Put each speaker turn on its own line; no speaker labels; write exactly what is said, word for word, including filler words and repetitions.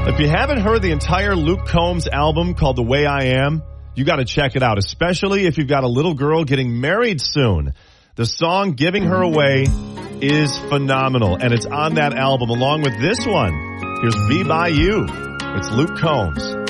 If you haven't heard the entire Luke Combs album called The Way I Am, you got to check it out, especially if you've got a little girl getting married soon. The song Giving Her Away is phenomenal, and it's on that album along with this one. Here's Be By You. It's Luke Combs.